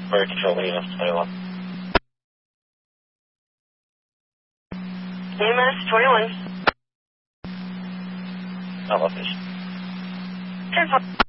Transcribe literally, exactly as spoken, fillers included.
Fire control, E M S twenty-one. E M S twenty-one. Elevation. ten four.